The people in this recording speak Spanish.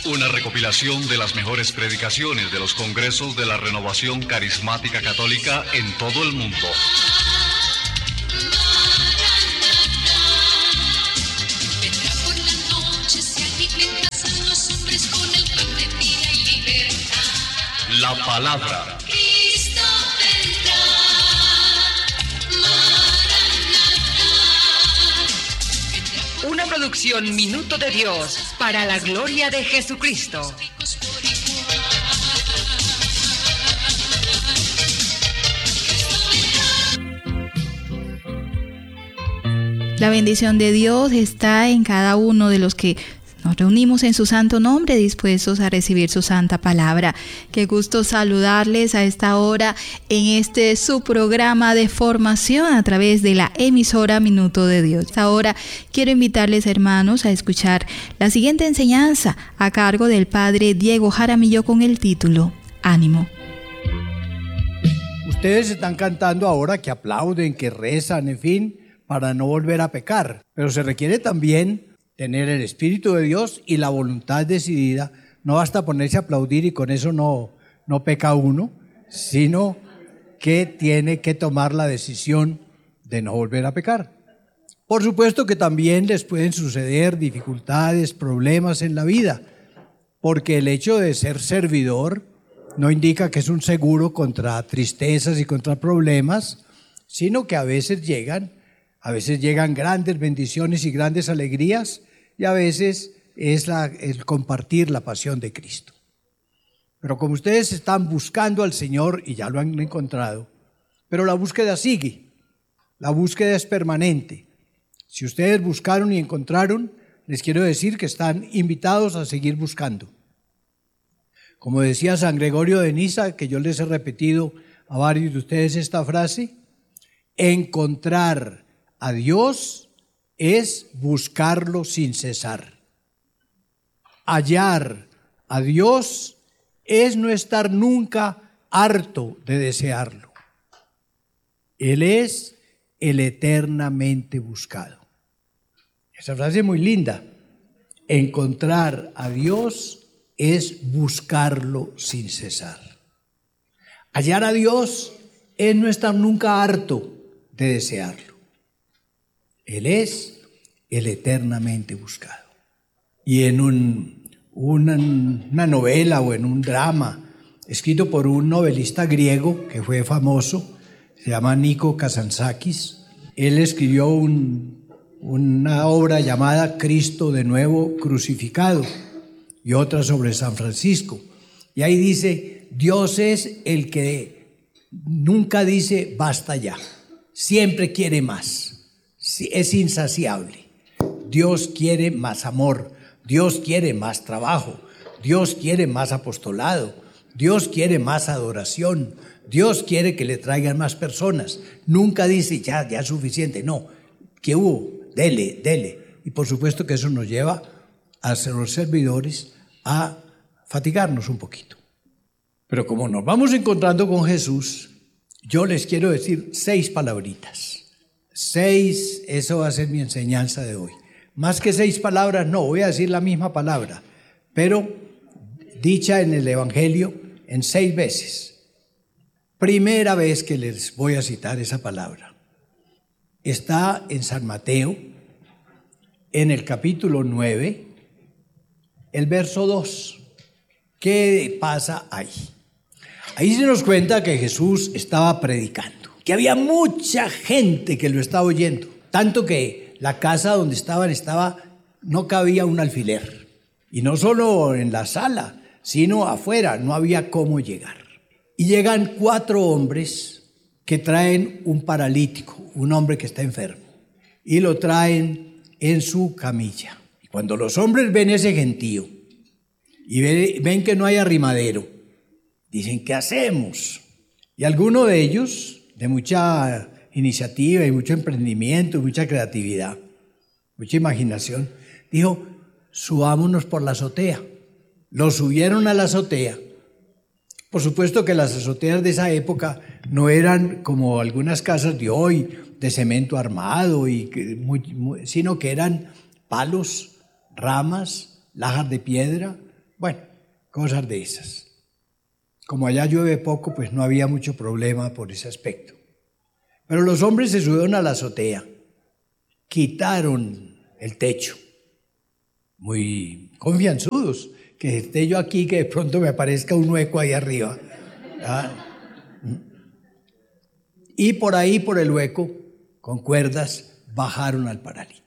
Una recopilación de las mejores predicaciones de los congresos de la Renovación Carismática Católica en todo el mundo. La palabra. Cristo vendrá. Una producción Minuto de Dios para la gloria de Jesucristo. La bendición de Dios está en cada uno de los que nos reunimos en su santo nombre, dispuestos a recibir su santa palabra. Qué gusto saludarles a esta hora en su programa de formación a través de la emisora Minuto de Dios. Ahora quiero invitarles, hermanos, a escuchar la siguiente enseñanza a cargo del padre Diego Jaramillo con el título Ánimo. Ustedes están cantando ahora que aplauden, que rezan, en fin, para no volver a pecar. Pero se requiere también tener el Espíritu de Dios y la voluntad decidida. No basta ponerse a aplaudir y con eso no peca uno, sino que tiene que tomar la decisión de no volver a pecar. Por supuesto que también les pueden suceder dificultades, problemas en la vida, porque el hecho de ser servidor no indica que es un seguro contra tristezas y contra problemas, sino que a veces llegan grandes bendiciones y grandes alegrías, y a veces es el compartir la pasión de Cristo. Pero como ustedes están buscando al Señor y ya lo han encontrado, pero la búsqueda sigue, la búsqueda es permanente. Si ustedes buscaron y encontraron, les quiero decir que están invitados a seguir buscando. Como decía San Gregorio de Niza, que yo les he repetido a varios de ustedes esta frase, encontrar a Dios es buscarlo sin cesar. Hallar a Dios es no estar nunca harto de desearlo. Él es el eternamente buscado. Esa frase es muy linda. Encontrar a Dios es buscarlo sin cesar. Hallar a Dios es no estar nunca harto de desearlo. Él es el eternamente buscado. Y en una novela o en un drama escrito por un novelista griego que fue famoso, se llama Nikos Kazantzakis, él escribió una obra llamada Cristo de nuevo crucificado y otra sobre San Francisco. Y ahí dice, Dios es el que nunca dice basta ya, siempre quiere más. Es insaciable. Dios quiere más amor, Dios quiere más trabajo, Dios quiere más apostolado, Dios quiere más adoración, Dios quiere que le traigan más personas. Nunca dice ya es suficiente, no, que hubo, dele. Y por supuesto que eso nos lleva a ser los servidores a fatigarnos un poquito. Pero como nos vamos encontrando con Jesús, yo les quiero decir 6 palabritas. 6, eso va a ser mi enseñanza de hoy. Más que 6 palabras, no, voy a decir la misma palabra, pero dicha en el Evangelio en 6 veces. Primera vez que les voy a citar esa palabra. Está en San Mateo, en el capítulo 9, el verso 2. ¿Qué pasa ahí? Ahí se nos cuenta que Jesús estaba predicando, que había mucha gente que lo estaba oyendo, tanto que la casa donde no cabía un alfiler. Y no solo en la sala, sino afuera, no había cómo llegar. Y llegan 4 hombres que traen un paralítico, un hombre que está enfermo, y lo traen en su camilla. Y cuando los hombres ven ese gentío y ven que no hay arrimadero, dicen, ¿qué hacemos? Y alguno de ellos, de mucha iniciativa y mucho emprendimiento, mucha creatividad, mucha imaginación, dijo, subámonos por la azotea. Lo subieron a la azotea. Por supuesto que las azoteas de esa época no eran como algunas casas de hoy, de cemento armado, sino que eran palos, ramas, lajas de piedra, Bueno, cosas de esas. Como allá llueve poco, pues no había mucho problema por ese aspecto. Pero los hombres se subieron a la azotea, quitaron el techo, muy confianzudos, que esté yo aquí, que de pronto me aparezca un hueco ahí arriba. Y por ahí, por el hueco, con cuerdas, bajaron al paralítico.